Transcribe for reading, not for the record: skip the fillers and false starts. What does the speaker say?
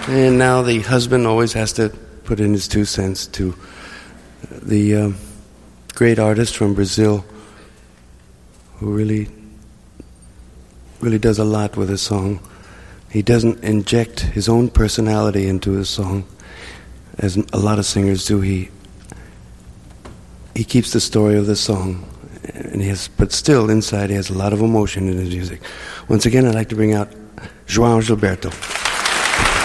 And now the husband always has to put in his 2 cents to the great artist from Brazil who really does a lot with his song. He doesn't inject his own personality into his song, as a lot of singers do. He keeps the story of the song, but still inside he has a lot of emotion in his music. Once again, I'd like to bring out João Gilberto.